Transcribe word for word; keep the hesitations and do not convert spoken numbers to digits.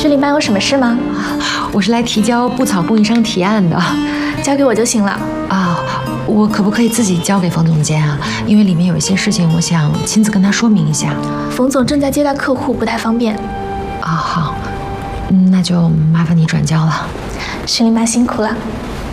徐领班有什么事吗？ 我是来提交布草供应商提案的， 交给我就行了。 啊，我可不可以自己交给冯总监啊？因为里面有一些事情，我想亲自跟他说明一下。 冯总正在接待客户，不太方便。 啊，好，那就麻烦你转交了。 徐领班辛苦了。